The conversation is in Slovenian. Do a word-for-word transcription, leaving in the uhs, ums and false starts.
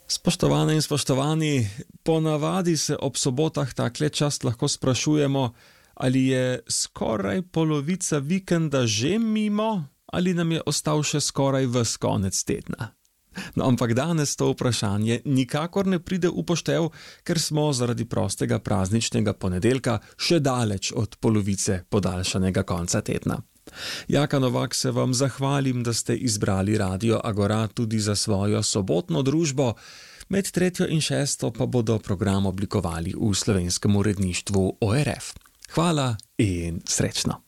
Spoštovane in spoštovani, ponavadi se ob sobotah takle čas lahko sprašujemo, ali je skoraj polovica vikenda že mimo, ali nam je ostal še skoraj ves konec tedna. No, ampak danes to vprašanje nikakor ne pride v poštev, ker smo zaradi prostega prazničnega ponedeljka še daleč od polovice podaljšanega konca tedna. Jaka Novak, se vam zahvalim, da ste izbrali Radio Agora tudi za svojo sobotno družbo, med tretjo in šesto pa bodo program oblikovali v slovenskem uredništvu O R F. Hvala in srečno.